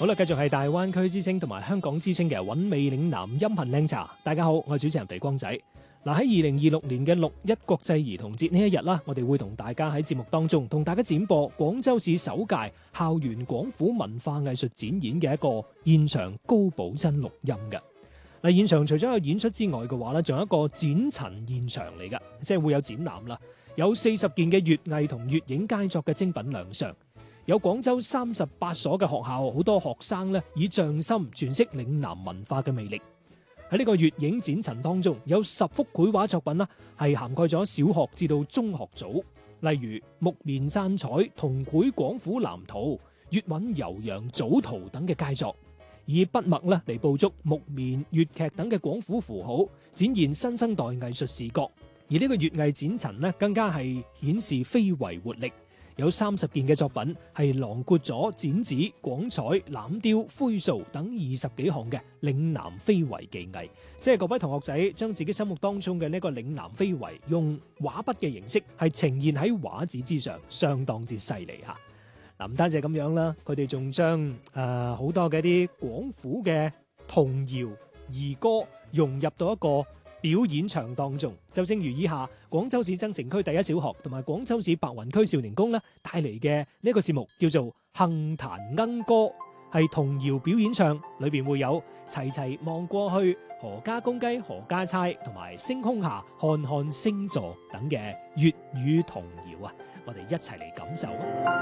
好啦，繼續係大灣區之聲同埋香港之聲嘅韻味嶺南音頻靚茶。大家好，我係主持人肥光仔。嗱，喺2026年嘅6·1國際兒童節呢一日啦，我哋會同大家喺節目當中同大家展播廣州市首屆校園廣府文化藝術展演嘅一個現場高保真錄音嘅。嗱，現場除咗有演出之外嘅話咧，仲有一個展陳現場嚟噶，即係會有展覽啦，有40件嘅粵藝同粵影佳作嘅精品亮相。有廣州38所嘅學校，好多學生咧以匠心詮釋嶺南文化嘅魅力。喺呢個粵影展陳當中，有10幅繪畫作品啦，係涵蓋咗小學至到中學組，例如木棉簪彩、銅繪廣府藍圖、粵韻悠揚組圖等嘅佳作，以筆墨咧嚟捕捉木棉、粵劇等嘅廣府符號，展現新生代藝術視覺。而呢個粵藝展陳咧，更加係顯示非遺活力。有30件嘅作品係囊括咗剪紙、廣彩、欖雕、灰塑等20幾項嘅嶺南非遺技藝，即係各位同學仔將自己心目當中嘅呢個嶺南非遺用畫筆嘅形式係呈現喺畫紙之上，相當之犀利吓。嗱，唔單止係咁樣啦，佢哋仲將好多嘅一啲廣府嘅童謠兒歌融入到一個表演場當中，就正如以下廣州市增城區第一小學同埋廣州市白雲區少年宮咧帶嚟嘅呢個節目，叫做《杏壇鶯歌》，係童謠表演唱，裏邊會有齊齊望過去、何家公雞何家猜同埋星空下看看星座等嘅粵語童謠啊，我哋一齊嚟感受啊！